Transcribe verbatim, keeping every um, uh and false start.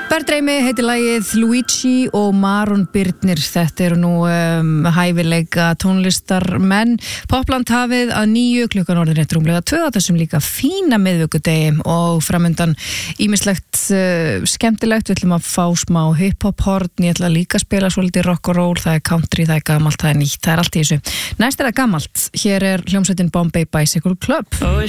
Berdreimi heitir lagið Luigi og Maron Birnir. Þetta eru nú um, hæfileika tónlistarmenn. Popland hafið að nýju klukkan orðin rétt rúmlega tvö á þessum líka fína miðvikudegi og framundan ýmislegt uh, skemmtilegt. Við ætlum að fá smá hip-hop-horn. Ég ætla líka að spila svolítið rock og roll. Það er country, það er gamalt, það er nýtt. Það er allt í þessu. Næst er það gamalt. Hér er hljómsveitin Bombay Bicycle Club. Oh,